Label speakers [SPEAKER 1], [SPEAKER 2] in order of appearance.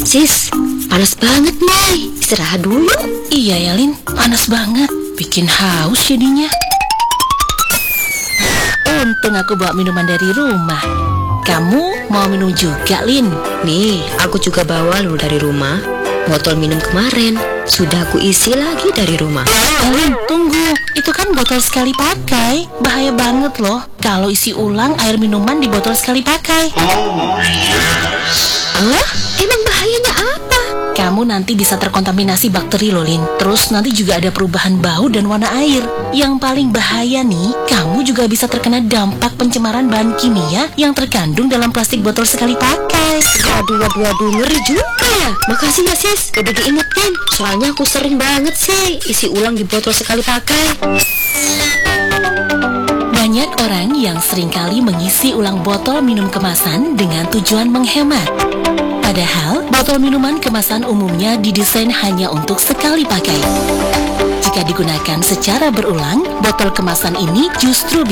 [SPEAKER 1] Sis, panas banget nih. Istirahat dulu.
[SPEAKER 2] Iya ya, Lin, panas banget. Bikin haus jadinya. Untung aku bawa minuman dari rumah. Kamu mau minum juga, Lin?
[SPEAKER 1] Nih, aku juga bawa lu dari rumah. Botol minum kemarin sudah aku isi lagi dari rumah.
[SPEAKER 2] Lin, tunggu. Itu kan botol sekali pakai. Bahaya banget loh kalau isi ulang air minuman di botol sekali pakai.
[SPEAKER 1] Ah, emang bahayanya apa?
[SPEAKER 2] Kamu nanti bisa terkontaminasi bakteri loh, Lin. Terus nanti juga ada perubahan bau dan warna air. Yang paling bahaya nih, kamu juga bisa terkena dampak pencemaran bahan kimia yang terkandung dalam plastik botol sekali pakai.
[SPEAKER 1] Waduh, ngeri juga ya. Makasih ya sis, udah diingetin. Soalnya aku sering banget sih isi ulang di botol sekali pakai.
[SPEAKER 2] Banyak orang yang seringkali mengisi ulang botol minum kemasan dengan tujuan menghemat. Padahal, botol minuman kemasan umumnya didesain hanya untuk sekali pakai. Jika digunakan secara berulang, botol kemasan ini justru